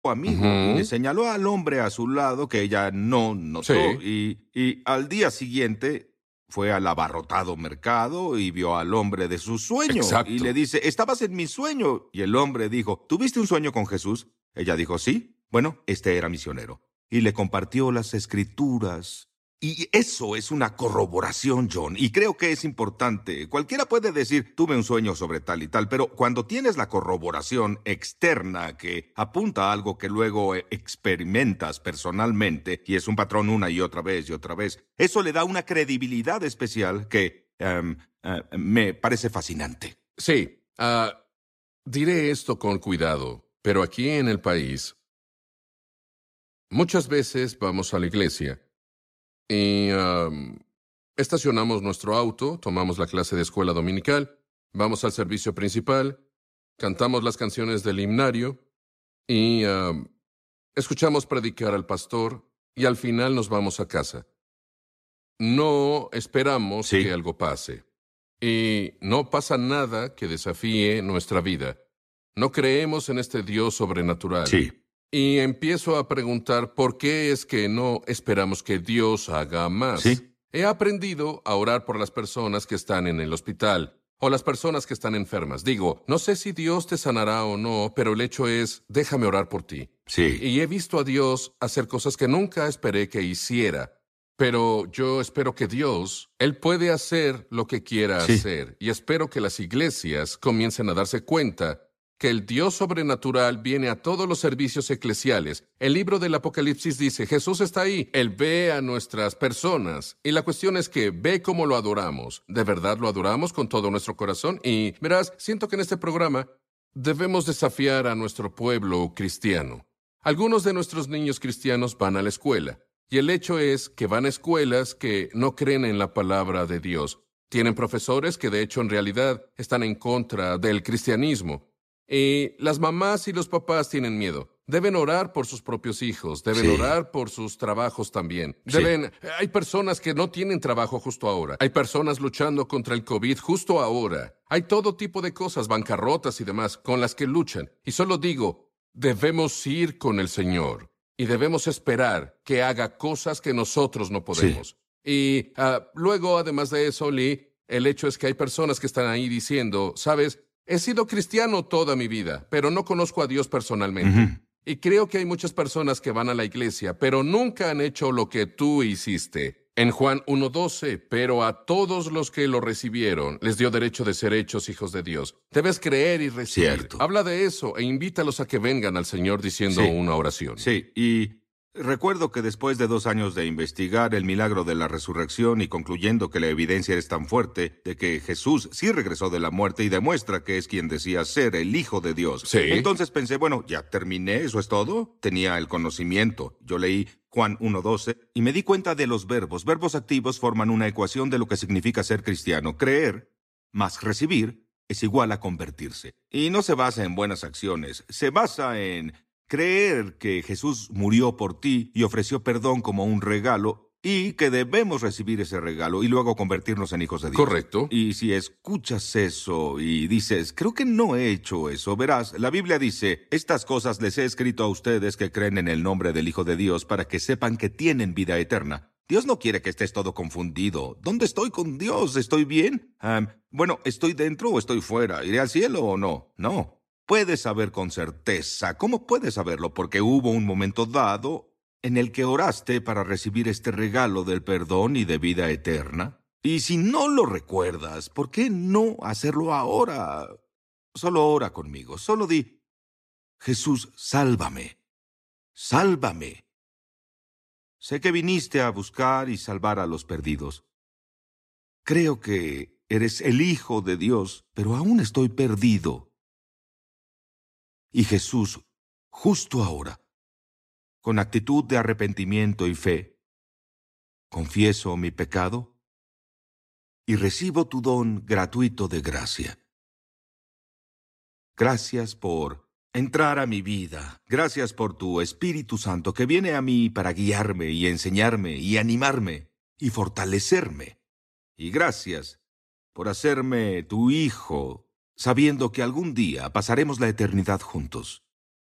amigo y le Ujú. señaló al hombre a su lado que ella no notó. Sí, Y al día siguiente fue al abarrotado mercado y vio al hombre de su sueño y le exacto. dice, estabas en mi sueño. Y el hombre dijo, ¿tuviste un sueño con Jesús? Ella dijo, sí. Bueno, este era misionero. Y le compartió las escrituras. Y eso es una corroboración, John, y creo que es importante. Cualquiera puede decir, tuve un sueño sobre tal y tal, pero cuando tienes la corroboración externa que apunta a algo que luego experimentas personalmente, y es un patrón una y otra vez, eso le da una credibilidad especial que me parece fascinante. Sí, diré esto con cuidado, pero aquí en el país, muchas veces vamos a la iglesia y estacionamos nuestro auto, tomamos la clase de escuela dominical, vamos al servicio principal, cantamos las canciones del himnario y escuchamos predicar al pastor y al final nos vamos a casa. No esperamos que Sí, algo pase. Y no pasa nada que desafíe nuestra vida. No creemos en este Dios sobrenatural. sí, Y empiezo a preguntar por qué es que no esperamos que Dios haga más. sí, He aprendido a orar por las personas que están en el hospital o las personas que están enfermas. Digo, no sé si Dios te sanará o no, pero el hecho es, déjame orar por ti. sí, Y he visto a Dios hacer cosas que nunca esperé que hiciera. Pero yo espero que Dios, Él puede hacer lo que quiera sí, hacer. Y espero que las iglesias comiencen a darse cuenta que el Dios sobrenatural viene a todos los servicios eclesiales. El libro del Apocalipsis dice, Jesús está ahí, Él ve a nuestras personas. Y la cuestión es que ve cómo lo adoramos. ¿De verdad lo adoramos con todo nuestro corazón? Y verás, siento que en este programa debemos desafiar a nuestro pueblo cristiano. Algunos de nuestros niños cristianos van a la escuela. Y el hecho es que van a escuelas que no creen en la palabra de Dios. Tienen profesores que de hecho en realidad están en contra del cristianismo. Y las mamás y los papás tienen miedo. Deben orar por sus propios hijos, deben sí, orar por sus trabajos también. sí, Hay personas que no tienen trabajo justo ahora. Hay personas luchando contra el COVID justo ahora. Hay todo tipo de cosas, bancarrotas y demás, con las que luchan. Y solo digo, debemos ir con el Señor. Y debemos esperar que haga cosas que nosotros no sí. podemos. Y luego, además de eso, Lee, el hecho es que hay personas que están ahí diciendo, sabes, he sido cristiano toda mi vida, pero no conozco a Dios Ujú. personalmente. Y creo que hay muchas personas que van a la iglesia, pero nunca han hecho lo que tú hiciste. En Juan 1:12, pero a todos los que lo recibieron les dio derecho de ser hechos hijos de Dios. Debes creer y recibir. Cierto. Habla de eso e invítalos a que vengan al Señor diciendo Sí. una oración. Sí, y recuerdo que después de 2 años de investigar el milagro de la resurrección y concluyendo que la evidencia es tan fuerte de que Jesús sí regresó de la muerte y demuestra que es quien decía ser el Hijo de Dios, Sí, entonces pensé, bueno, ya terminé, eso es todo. Tenía el conocimiento. Yo leí Juan 1:12 y me di cuenta de los verbos. Verbos activos forman una ecuación de lo que significa ser cristiano. Creer más recibir es igual a convertirse. Y no se basa en buenas acciones, se basa en creer que Jesús murió por ti y ofreció perdón como un regalo y que debemos recibir ese regalo y luego convertirnos en hijos de Dios. correcto. Y si escuchas eso y dices, creo que no he hecho eso, verás, la Biblia dice, estas cosas les he escrito a ustedes que creen en el nombre del Hijo de Dios para que sepan que tienen vida eterna. Dios no quiere que estés todo confundido. ¿Dónde estoy con Dios? ¿Estoy bien? Bueno, ¿estoy dentro o estoy fuera? ¿Iré al cielo o no? No. Puedes saber con certeza. ¿Cómo puedes saberlo? Porque hubo un momento dado en el que oraste para recibir este regalo del perdón y de vida eterna. Y si no lo recuerdas, ¿por qué no hacerlo ahora? Solo ora conmigo. Solo di, Jesús, sálvame. Sálvame. Sé que viniste a buscar y salvar a los perdidos. Creo que eres el Hijo de Dios, pero aún estoy perdido. Y Jesús, justo ahora, con actitud de arrepentimiento y fe, confieso mi pecado y recibo tu don gratuito de gracia. Gracias por entrar a mi vida. Gracias por tu Espíritu Santo que viene a mí para guiarme y enseñarme y animarme y fortalecerme. Y gracias por hacerme tu hijo, sabiendo que algún día pasaremos la eternidad juntos.